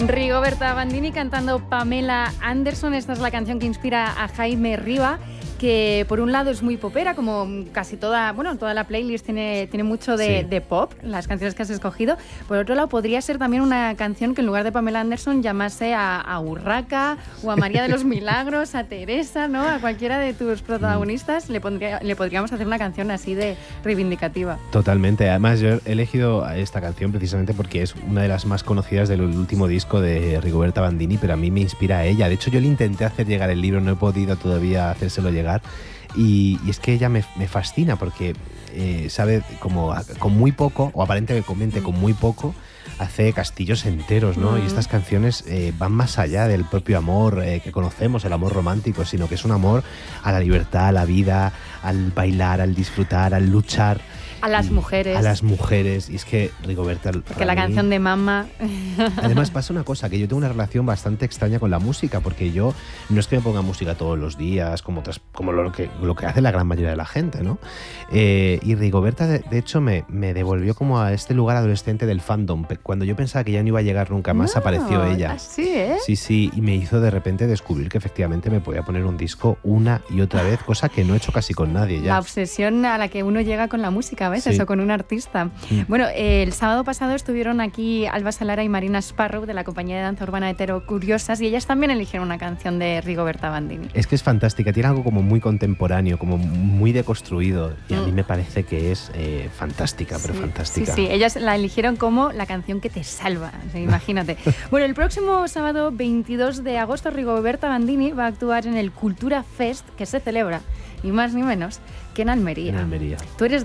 Rigoberta Bandini cantando Pamela Anderson. Esta es la canción que inspira a Jaime Riva, que por un lado es muy popera, como casi toda la playlist tiene mucho de pop, las canciones que has escogido. Por otro lado, podría ser también una canción que en lugar de Pamela Anderson llamase a Urraca o a María de los Milagros, a Teresa, ¿no? A cualquiera de tus protagonistas le podríamos hacer una canción así de reivindicativa. Totalmente. Además, yo he elegido esta canción precisamente porque es una de las más conocidas del último disco de Rigoberta Bandini, pero a mí me inspira a ella. De hecho, yo le intenté hacer llegar el libro, no he podido todavía hacérselo llegar. Y es que ella me fascina porque sabe como con muy poco, o aparentemente con muy poco, hace castillos enteros, ¿no? Y estas canciones van más allá del propio amor que conocemos, el amor romántico, sino que es un amor a la libertad, a la vida, al bailar, al disfrutar, al luchar. A las mujeres. A las mujeres. Y es que Rigoberta... Porque la canción de Mamma... Además pasa una cosa, que yo tengo una relación bastante extraña con la música, porque yo no es que me ponga música todos los días, como lo que hace la gran mayoría de la gente, ¿no? Y Rigoberta, de hecho, me devolvió como a este lugar adolescente del fandom. Cuando yo pensaba que ya no iba a llegar nunca más, apareció ella. ¿Así, eh? Sí, y me hizo de repente descubrir que efectivamente me podía poner un disco una y otra vez, cosa que no he hecho casi con nadie ya. La obsesión a la que uno llega con la música, ¿ves? Sí. Eso, con un artista. Bueno, el sábado pasado estuvieron aquí Alba Salara y Marina Sparrow de la compañía de danza urbana Hetero Curiosas, y ellas también eligieron una canción de Rigoberta Bandini. Es que es fantástica, tiene algo como muy contemporáneo, como muy deconstruido, y a mí me parece que es fantástica, pero fantástica. Sí, ellas la eligieron como la canción que te salva, o sea, imagínate. Bueno, el próximo sábado 22 de agosto Rigoberta Bandini va a actuar en el Cultura Fest, que se celebra ni más ni menos que en Almería. En Almería. Tú eres